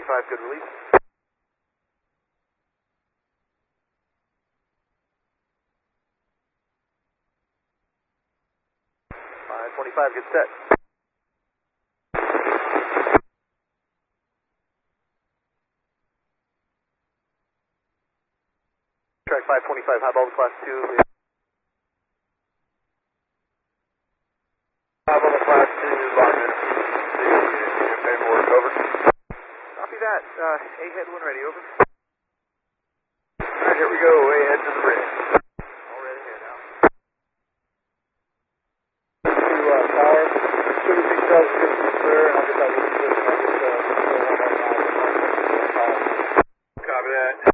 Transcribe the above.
525, good release. 525, good set. Track 525, high bulb class 2. High bulb class 2, London. Paperwork, over. Copy that. A head 1 ready, over. Alright, here we go. A head to the bridge. All ready here now. Power. As soon as he tells me to clear, and I'll get that with the position. Copy that.